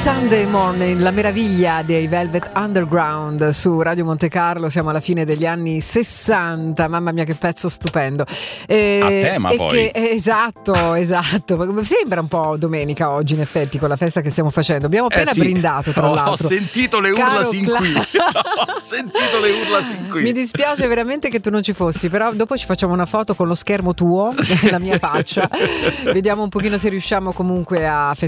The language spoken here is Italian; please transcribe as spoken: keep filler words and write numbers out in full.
Sunday Morning, la meraviglia dei Velvet Underground su Radio Monte Carlo. Siamo alla fine degli anni sessanta, mamma mia che pezzo stupendo. E, a tema e poi che, esatto, esatto. Sembra un po' domenica oggi in effetti con la festa che stiamo facendo. Abbiamo appena eh sì. brindato tra oh, l'altro. Ho sentito le urla Caro sin Cla- qui. Ho sentito le urla sin qui. Mi dispiace veramente che tu non ci fossi, però dopo ci facciamo una foto con lo schermo tuo, la mia faccia. Vediamo un pochino se riusciamo comunque a festeggiare